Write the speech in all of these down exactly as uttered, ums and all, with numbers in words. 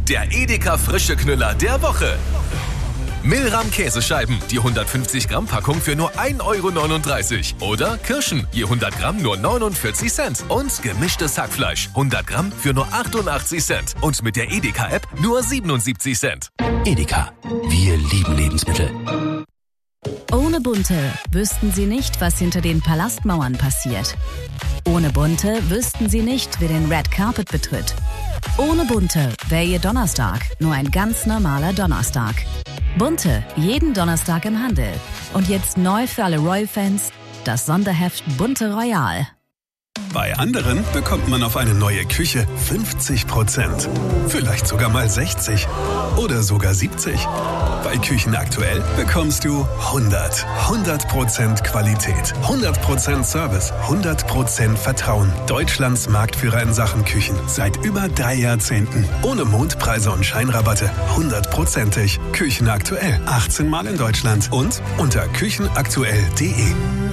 der Edeka frische Knüller der Woche. Milram Käsescheiben, die hundertfünfzig Gramm Packung für nur ein Euro neununddreißig. Oder Kirschen, je hundert Gramm nur neunundvierzig Cent. Und gemischtes Hackfleisch, hundert Gramm für nur achtundachtzig Cent. Und mit der Edeka-App nur siebenundsiebzig Cent. Edeka, wir lieben Lebensmittel. Ohne Bunte wüssten Sie nicht, was hinter den Palastmauern passiert. Ohne Bunte wüssten Sie nicht, wer den Red Carpet betritt. Ohne Bunte wäre Ihr Donnerstag nur ein ganz normaler Donnerstag. Bunte, jeden Donnerstag im Handel. Und jetzt neu für alle Royal-Fans, das Sonderheft Bunte Royal. Bei anderen bekommt man auf eine neue Küche fünfzig Prozent. Vielleicht sogar mal sechzig oder sogar siebzig. Bei Küchen aktuell bekommst du hundert. hundert Prozent Qualität, hundert Prozent Service, hundert Prozent Vertrauen. Deutschlands Marktführer in Sachen Küchen seit über drei Jahrzehnten. Ohne Mondpreise und Scheinrabatte. hundertprozentig. Küchen aktuell. achtzehn Mal in Deutschland und unter küchenaktuell punkt de.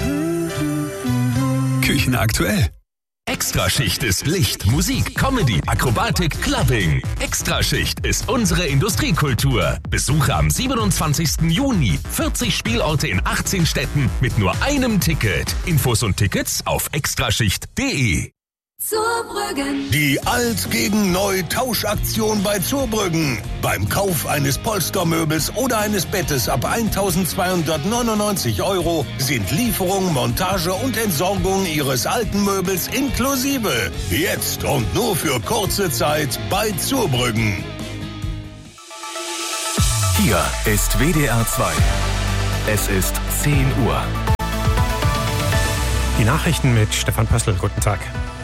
Küchen aktuell. Extraschicht ist Licht, Musik, Comedy, Akrobatik, Clubbing. Extraschicht ist unsere Industriekultur. Besuche am siebenundzwanzigsten Juni vierzig Spielorte in achtzehn Städten mit nur einem Ticket. Infos und Tickets auf extraschicht punkt de. Zurbrüggen. Die Alt gegen Neu Tauschaktion bei Zurbrüggen. Beim Kauf eines Polstermöbels oder eines Bettes ab eintausendzweihundertneunundneunzig Euro sind Lieferung, Montage und Entsorgung Ihres alten Möbels inklusive. Jetzt und nur für kurze Zeit bei Zurbrüggen. Hier ist W D R zwei. Es ist zehn Uhr. Die Nachrichten mit Stefan Pössl. Guten Tag.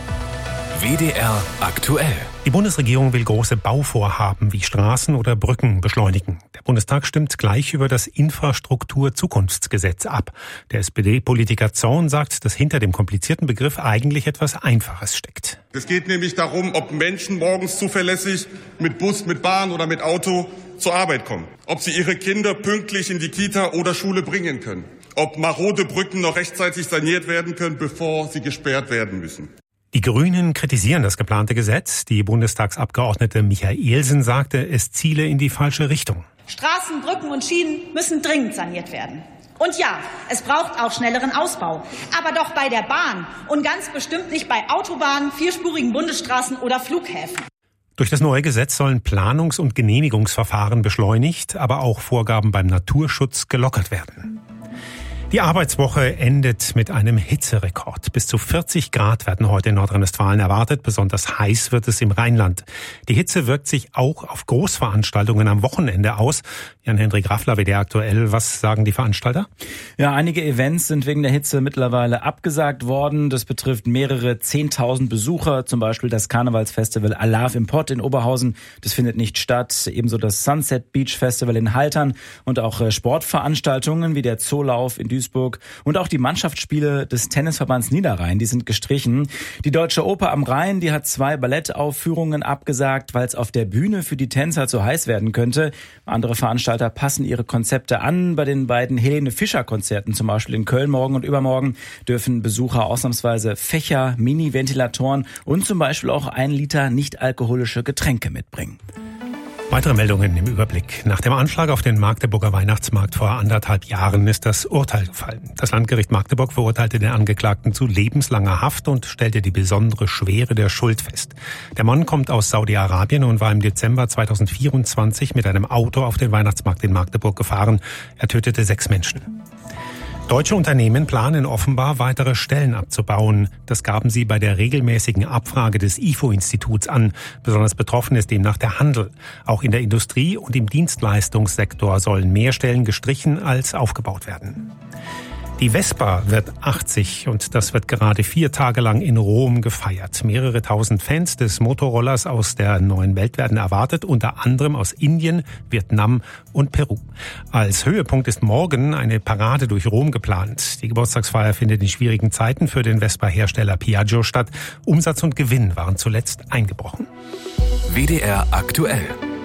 W D R aktuell. Die Bundesregierung will große Bauvorhaben wie Straßen oder Brücken beschleunigen. Der Bundestag stimmt gleich über das Infrastrukturzukunftsgesetz ab. Der S P D-Politiker Zorn sagt, dass hinter dem komplizierten Begriff eigentlich etwas Einfaches steckt. Es geht nämlich darum, ob Menschen morgens zuverlässig mit Bus, mit Bahn oder mit Auto zur Arbeit kommen. Ob sie ihre Kinder pünktlich in die Kita oder Schule bringen können. Ob marode Brücken noch rechtzeitig saniert werden können, bevor sie gesperrt werden müssen. Die Grünen kritisieren das geplante Gesetz. Die Bundestagsabgeordnete Michaelsen sagte, es ziele in die falsche Richtung. Straßen, Brücken und Schienen müssen dringend saniert werden. Und ja, es braucht auch schnelleren Ausbau. Aber doch bei der Bahn und ganz bestimmt nicht bei Autobahnen, vierspurigen Bundesstraßen oder Flughäfen. Durch das neue Gesetz sollen Planungs- und Genehmigungsverfahren beschleunigt, aber auch Vorgaben beim Naturschutz gelockert werden. Die Arbeitswoche endet mit einem Hitzerekord. Bis zu vierzig Grad werden heute in Nordrhein-Westfalen erwartet. Besonders heiß wird es im Rheinland. Die Hitze wirkt sich auch auf Großveranstaltungen am Wochenende aus. Jan-Hendrik Raffler, W D R aktuell. Was sagen die Veranstalter? Ja, einige Events sind wegen der Hitze mittlerweile abgesagt worden. Das betrifft mehrere zehntausend Besucher. Zum Beispiel das Karnevalsfestival Alarv im Pott in Oberhausen. Das findet nicht statt. Ebenso das Sunset Beach Festival in Haltern und auch Sportveranstaltungen wie der Zoolauf in Duisburg. Und auch die Mannschaftsspiele des Tennisverbands Niederrhein, die sind gestrichen. Die Deutsche Oper am Rhein, die hat zwei Ballettaufführungen abgesagt, weil es auf der Bühne für die Tänzer zu heiß werden könnte. Andere Veranstalter passen ihre Konzepte an. Bei den beiden Helene Fischer Konzerten, zum Beispiel in Köln morgen und übermorgen, dürfen Besucher ausnahmsweise Fächer, Mini-Ventilatoren und zum Beispiel auch ein Liter nicht-alkoholische Getränke mitbringen. Weitere Meldungen im Überblick. Nach dem Anschlag auf den Magdeburger Weihnachtsmarkt vor anderthalb Jahren ist das Urteil gefallen. Das Landgericht Magdeburg verurteilte den Angeklagten zu lebenslanger Haft und stellte die besondere Schwere der Schuld fest. Der Mann kommt aus Saudi-Arabien und war im Dezember zweitausendvierundzwanzig mit einem Auto auf den Weihnachtsmarkt in Magdeburg gefahren. Er tötete sechs Menschen. Deutsche Unternehmen planen offenbar, weitere Stellen abzubauen. Das gaben sie bei der regelmäßigen Abfrage des I F O-Instituts an. Besonders betroffen ist demnach der Handel. Auch in der Industrie und im Dienstleistungssektor sollen mehr Stellen gestrichen als aufgebaut werden. Die Vespa wird achtzig und das wird gerade vier Tage lang in Rom gefeiert. Mehrere tausend Fans des Motorrollers aus der neuen Welt werden erwartet, unter anderem aus Indien, Vietnam und Peru. Als Höhepunkt ist morgen eine Parade durch Rom geplant. Die Geburtstagsfeier findet in schwierigen Zeiten für den Vespa-Hersteller Piaggio statt. Umsatz und Gewinn waren zuletzt eingebrochen. W D R aktuell.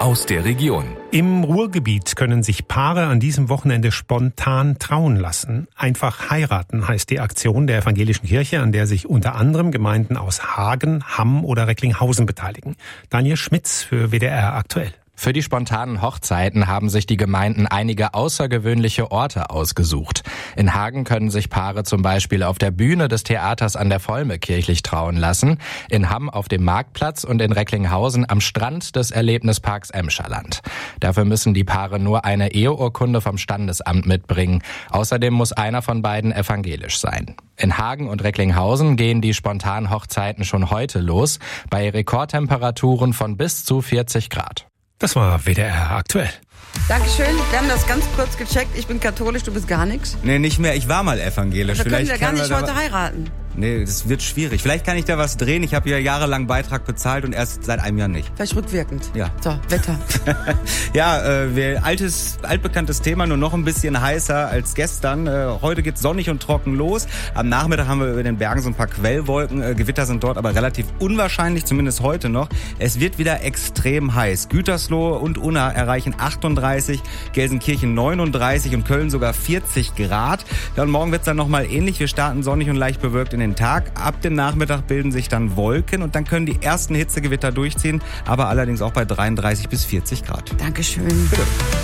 aus der Region. Im Ruhrgebiet können sich Paare an diesem Wochenende spontan trauen lassen. Einfach heiraten heißt die Aktion der evangelischen Kirche, an der sich unter anderem Gemeinden aus Hagen, Hamm oder Recklinghausen beteiligen. Daniel Schmitz für W D R aktuell. Für die spontanen Hochzeiten haben sich die Gemeinden einige außergewöhnliche Orte ausgesucht. In Hagen können sich Paare zum Beispiel auf der Bühne des Theaters an der Volme kirchlich trauen lassen, in Hamm auf dem Marktplatz und in Recklinghausen am Strand des Erlebnisparks Emscherland. Dafür müssen die Paare nur eine Eheurkunde vom Standesamt mitbringen. Außerdem muss einer von beiden evangelisch sein. In Hagen und Recklinghausen gehen die spontanen Hochzeiten schon heute los, bei Rekordtemperaturen von bis zu vierzig Grad. Das war W D R aktuell. Dankeschön. Wir haben das ganz kurz gecheckt. Ich bin katholisch, du bist gar nichts. Nee, nicht mehr. Ich war mal evangelisch. Wir können Vielleicht ja gar nicht wir heute heiraten. Nee, das wird schwierig. Vielleicht kann ich da was drehen. Ich habe ja jahrelang Beitrag bezahlt und erst seit einem Jahr nicht. Vielleicht rückwirkend. Ja. So, Wetter. ja, äh, wir, altes, altbekanntes Thema, nur noch ein bisschen heißer als gestern. Äh, heute geht's sonnig und trocken los. Am Nachmittag haben wir über den Bergen so ein paar Quellwolken. Äh, Gewitter sind dort aber relativ unwahrscheinlich, zumindest heute noch. Es wird wieder extrem heiß. Gütersloh und Unna erreichen achtunddreißig, Gelsenkirchen neununddreißig und Köln sogar vierzig Grad. Dann morgen wird's dann nochmal ähnlich. Wir starten sonnig und leicht bewölkt in den Tag. Ab dem Nachmittag bilden sich dann Wolken und dann können die ersten Hitzegewitter durchziehen, aber allerdings auch bei dreiunddreißig bis vierzig Grad. Dankeschön. Bitte.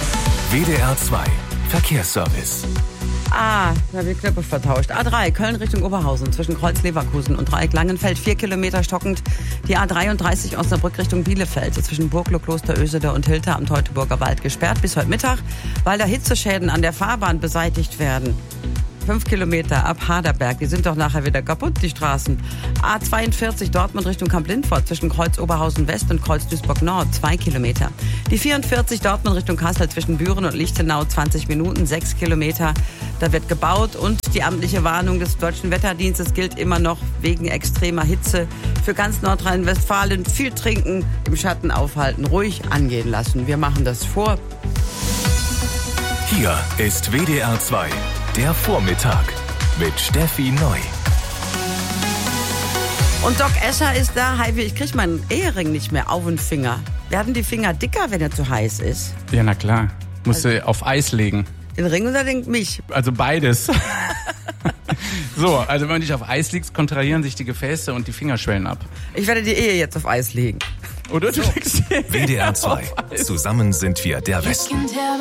W D R zwei Verkehrsservice. Ah, da habe ich Knöpfe vertauscht. A drei, Köln Richtung Oberhausen, zwischen Kreuz Leverkusen und Dreieck Langenfeld, vier Kilometer stockend. Die A dreiunddreißig Osnabrück Richtung Bielefeld, zwischen Burgloh, Kloster Ösede und Hilter am Teutoburger Wald gesperrt bis heute Mittag, weil da Hitzeschäden an der Fahrbahn beseitigt werden. Fünf Kilometer ab Haderberg, die sind doch nachher wieder kaputt, die Straßen. A zweiundvierzig Dortmund Richtung Kamp-Lindfort zwischen Kreuz Oberhausen West und Kreuz Duisburg Nord, zwei Kilometer. Die vierundvierzig Dortmund Richtung Kassel zwischen Büren und Lichtenau, zwanzig Minuten, sechs Kilometer. Da wird gebaut und die amtliche Warnung des Deutschen Wetterdienstes gilt immer noch wegen extremer Hitze. Für ganz Nordrhein-Westfalen viel trinken, im Schatten aufhalten, ruhig angehen lassen. Wir machen das vor. Hier ist W D R zwei. Der Vormittag mit Steffi Neu. Und Doc Escher ist da. Heidi, ich krieg meinen Ehering nicht mehr auf den Finger. Werden die Finger dicker, wenn er zu heiß ist? Ja, na klar. Musst also, du auf Eis legen. Den Ring oder den mich? Also beides. So, also wenn du dich auf Eis legst, kontrahieren sich die Gefäße und die Finger schwellen ab. Ich werde die Ehe jetzt auf Eis legen. Oder du so. legst die W D R zwei. Zusammen sind wir der Westen.